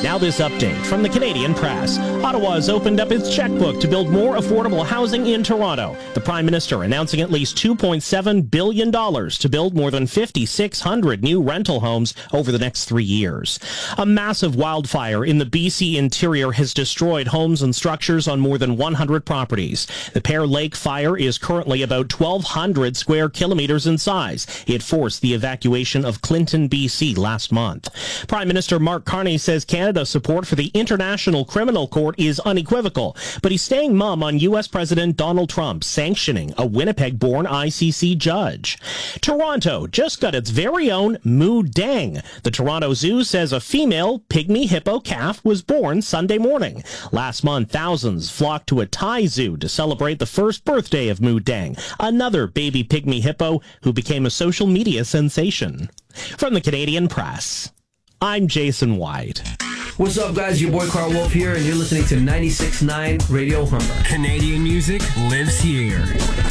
Now this update from the Canadian Press. Ottawa has opened up its checkbook to build more affordable housing in Toronto. The Prime Minister announcing at least $2.7 billion to build more than 5,600 new rental homes over the next 3 years. A massive wildfire in the BC interior has destroyed homes and structures on more than 100 properties. The Pear Lake fire is currently about 1,200 square kilometers in size. It forced the evacuation of Clinton, BC last month. Prime Minister Mark Carney says Canada's support for the International Criminal Court is unequivocal, but he's staying mum on U.S. President Donald Trump sanctioning a Winnipeg-born ICC judge. Toronto just got its very own Moo Dang. The Toronto Zoo says a female pygmy hippo calf was born Sunday morning. Last month, thousands flocked to a Thai zoo to celebrate the first birthday of Moo Dang, another baby pygmy hippo who became a social media sensation. From the Canadian Press, I'm Jason White. What's up, guys? Your boy Carl Wolf here, and you're listening to 96.9 Radio Humber. Canadian music lives here.